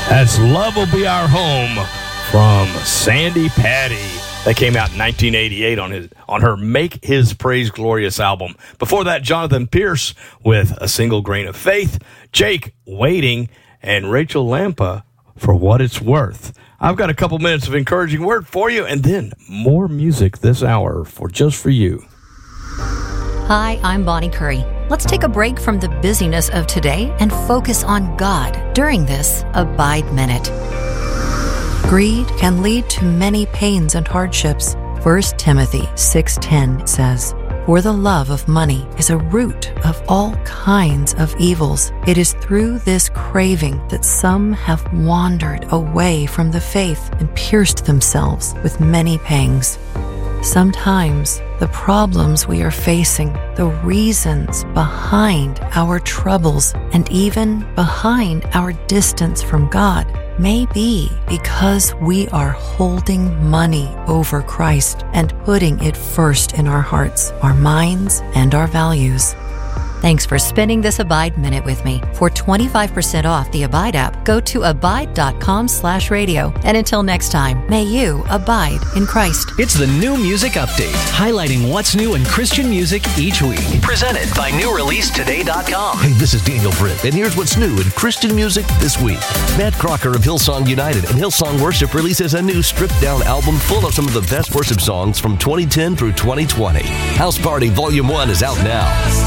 That's Love Will Be Our Home from Sandi Patty. That came out in 1988 on her Make His Praise Glorious album. Before that, Jonathan Pierce with A Single Grain of Faith, Jake Waiting, and Rachel Lampa for What It's Worth. I've got a couple minutes of encouraging word for you, and then more music this hour just for you. Hi, I'm Bonnie Curry. Let's take a break from the busyness of today and focus on God during this Abide Minute. Greed can lead to many pains and hardships. 1 Timothy 6:10 says, "For the love of money is a root of all kinds of evils. It is through this craving that some have wandered away from the faith and pierced themselves with many pangs." Sometimes the problems we are facing, the reasons behind our troubles, and even behind our distance from God may be because we are holding money over Christ and putting it first in our hearts, our minds, and our values. Thanks for spending this Abide Minute with me. For 25% off the Abide app, go to abide.com/radio. And until next time, may you abide in Christ. It's the New Music Update, highlighting what's new in Christian music each week. Presented by NewReleaseToday.com. Hey, this is Daniel Britt, and here's what's new in Christian music this week. Matt Crocker of Hillsong United and Hillsong Worship releases a new stripped-down album full of some of the best worship songs from 2010 through 2020. House Party Volume 1 is out now.